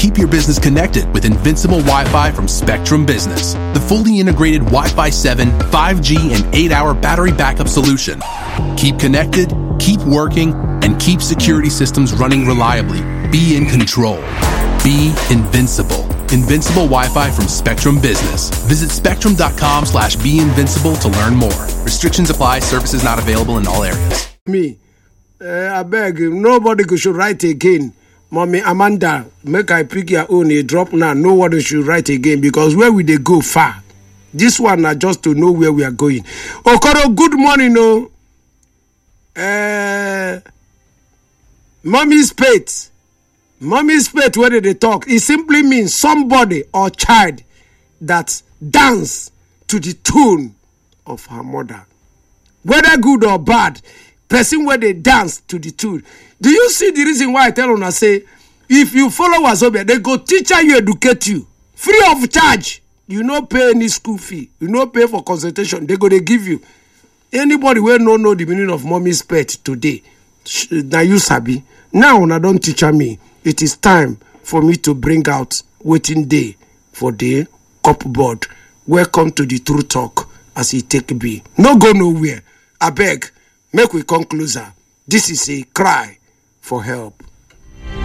keep your business connected with Invincible Wi-Fi from Spectrum Business, the fully integrated Wi-Fi 7, 5G, and 8-hour battery backup solution. Keep connected, keep working, and keep security systems running reliably. Be in control. Be invincible. Invincible Wi-Fi from Spectrum Business. Visit spectrum.com/beinvincible to learn more. Restrictions apply. Services not available in all areas. I beg, nobody should write again. Mommy Amanda, make I pick your own, a drop now. Nobody should write again because where will they go far? This one are just to know where we are going. Okoro, good morning, no. Mommy's pet. Mommy's pet, where did they talk? It simply means somebody or child that dance to the tune of her mother. Whether good or bad, person where they dance to the tune. Do you see the reason why I tell una say, if you follow Wazobia, they go teacher you, educate you. Free of charge. You no pay any school fee. You no pay for consultation. They give you. Anybody will know the meaning of mommy's pet today. Now you sabi. Now una don't teacher me. It is time for me to bring out waiting day for the cupboard. Welcome to the True Talk as it take be. No go nowhere. I beg, make we come closer. This is a cry for help.